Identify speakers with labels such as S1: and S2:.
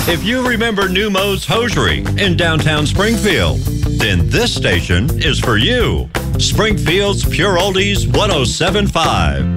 S1: If you remember Neumos Hosiery in downtown Springfield, then this station is for you. Springfield's Pure Oldies 107.5.